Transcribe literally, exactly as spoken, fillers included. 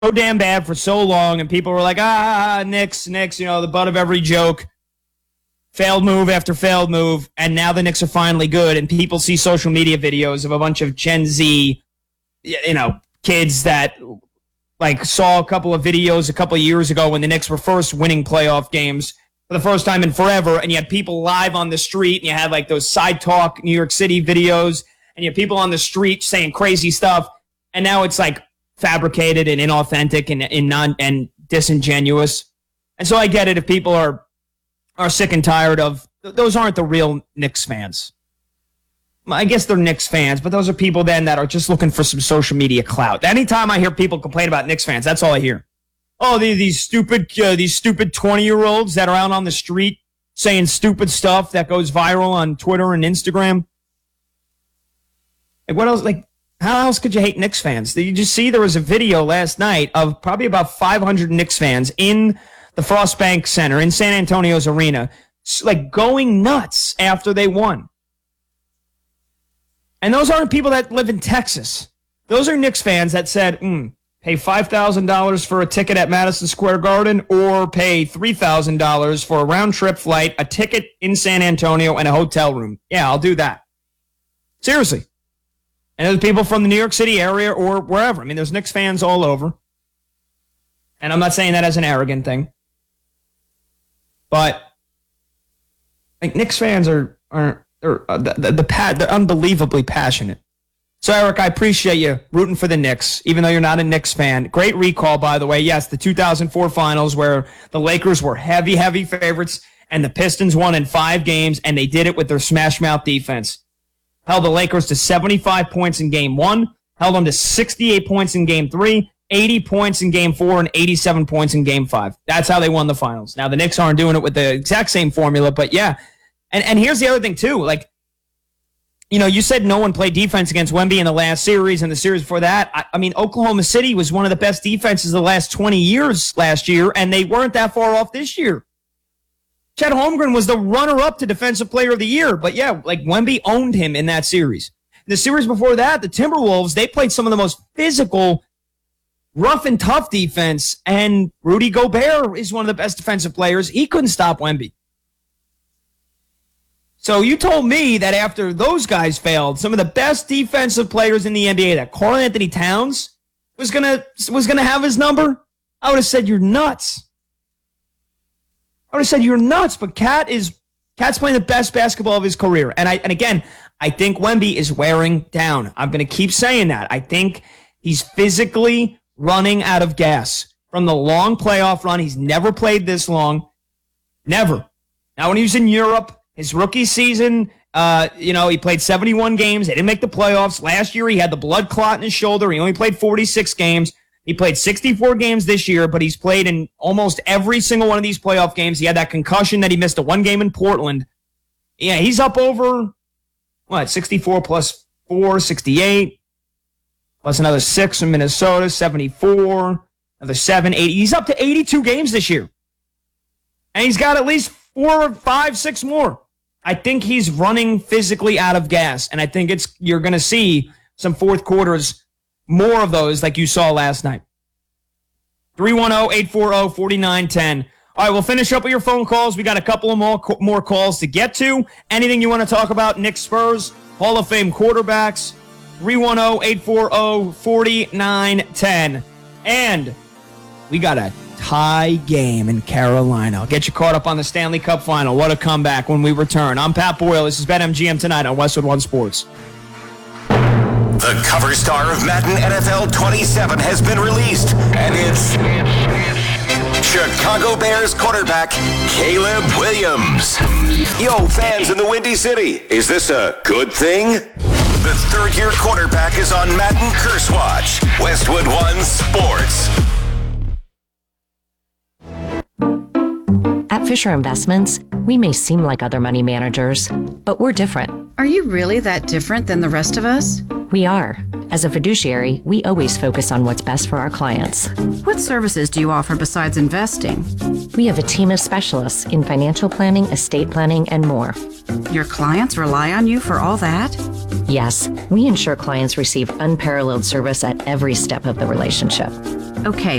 so damn bad for so long, and people were like, ah, Knicks, Knicks, you know, the butt of every joke. Failed move after failed move, and now the Knicks are finally good, and people see social media videos of a bunch of Gen Z, you know, kids that like saw a couple of videos a couple of years ago when the Knicks were first winning playoff games for the first time in forever, and you had people live on the street, and you had like those Side Talk New York City videos, and you had people on the street saying crazy stuff, and now it's like fabricated and inauthentic and, and non and disingenuous. And so I get it if people are are sick and tired of, those aren't the real Knicks fans. I guess they're Knicks fans, but those are people then that are just looking for some social media clout. Anytime I hear people complain about Knicks fans, that's all I hear. Oh, these, these stupid uh, these stupid twenty-year-olds that are out on the street saying stupid stuff that goes viral on Twitter and Instagram. Like, what else? Like, how else could you hate Knicks fans? Did you just see there was a video last night of probably about five hundred Knicks fans in the Frost Bank Center in San Antonio's arena, like going nuts after they won. And those aren't people that live in Texas. Those are Knicks fans that said, mm, pay five thousand dollars for a ticket at Madison Square Garden or pay three thousand dollars for a round-trip flight, a ticket in San Antonio, and a hotel room. Yeah, I'll do that. Seriously. And there's people from the New York City area or wherever. I mean, there's Knicks fans all over. And I'm not saying that as an arrogant thing. But like Knicks fans are are they're, uh, the, the, the they're unbelievably passionate. So Eric, I appreciate you rooting for the Knicks, even though you're not a Knicks fan. Great recall, by the way. Yes, the two thousand four finals where the Lakers were heavy, heavy favorites, and the Pistons won in five games, and they did it with their smash mouth defense. Held the Lakers to seventy-five points in game one, held them to sixty-eight points in game three, eighty points in game four, and eighty-seven points in game five. That's how they won the finals. Now, the Knicks aren't doing it with the exact same formula, but yeah. And and here's the other thing, too. Like, you know, you said no one played defense against Wemby in the last series and the series before that. I, I mean, Oklahoma City was one of the best defenses of the last twenty years last year, and they weren't that far off this year. Chet Holmgren was the runner-up to Defensive Player of the Year, but yeah, like Wemby owned him in that series. The series before that, the Timberwolves, they played some of the most physical, rough and tough defense, and Rudy Gobert is one of the best defensive players. He couldn't stop Wemby. So you told me that after those guys failed, some of the best defensive players in the N B A, that Karl Anthony Towns was gonna was gonna have his number, I would have said you're nuts. I would have said you're nuts. But Cat is Cat's playing the best basketball of his career, and I and again, I think Wemby is wearing down. I'm gonna keep saying that. I think he's physically running out of gas from the long playoff run. He's never played this long, never. Now when he was in Europe. His rookie season, uh, you know, he played seventy-one games. They didn't make the playoffs. Last year, he had the blood clot in his shoulder. He only played forty-six games. He played sixty-four games this year, but he's played in almost every single one of these playoff games. He had that concussion that he missed a one game in Portland. Yeah, he's up over, what, sixty-four plus four, sixty-eight, plus another six in Minnesota, seventy-four, another seven, eight. He's up to eighty-two games this year. And he's got at least four, five, six more. I think he's running physically out of gas, and I think it's you're going to see some fourth quarters, more of those like you saw last night. three one zero, eight four zero, four nine one zero. All right, we'll finish up with your phone calls. We got a couple of more, more calls to get to. Anything you want to talk about, Knicks Spurs, Hall of Fame quarterbacks, three one zero, eight four zero, four nine one zero. And we got a tie game in Carolina. I'll get you caught up on the Stanley Cup final. What a comeback when we return. I'm Pat Boyle. This is BetMGM tonight on Westwood One Sports. The cover star of Madden N F L twenty-seven has been released, and it's Chicago Bears quarterback Caleb Williams. Yo, fans in the Windy City, is this a good thing? The third-year quarterback is on Madden Curse Watch. Westwood One Sports. At Fisher Investments, we may seem like other money managers, but we're different. Are you really that different than the rest of us? We are. As a fiduciary, we always focus on what's best for our clients. What services do you offer besides investing? We have a team of specialists in financial planning, estate planning, and more. Your clients rely on you for all that? Yes, we ensure clients receive unparalleled service at every step of the relationship. Okay,